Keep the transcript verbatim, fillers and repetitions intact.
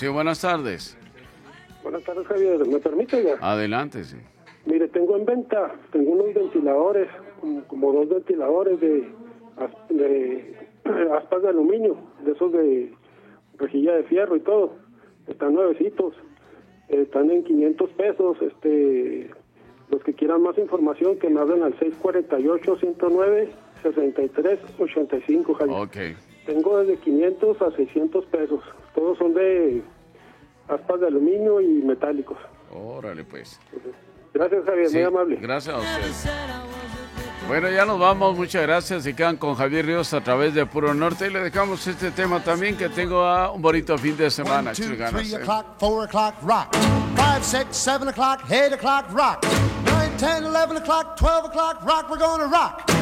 Sí, buenas tardes. Buenas tardes, Javier. ¿Me permite ya? Adelante, sí. Mire, tengo en venta, tengo unos ventiladores, como, como dos ventiladores de, de aspas de aluminio, de esos de rejilla de fierro y todo. Están nuevecitos, están en quinientos pesos. Este, los que quieran más información, que me hablen al seis cuatro ocho, ciento nueve, sesenta y tres ochenta y cinco, Javier. Ok. Tengo desde quinientos a seiscientos pesos. Todos son de aspas de aluminio y metálicos. Órale, pues. Gracias, Javier, Sí, muy amable. Gracias a ustedes. Bueno, ya nos vamos, muchas gracias. Y quedan con Javier Ríos a través de Puro Norte. Y le dejamos este tema también, que tengo a un bonito fin de semana. One, two, Échale ganas, three ¿eh? o'clock, four o'clock, rock. Five, six, seven o'clock, eight o'clock, rock. Nine, ten, eleven o'clock, twelve o'clock, rock. We're gonna rock.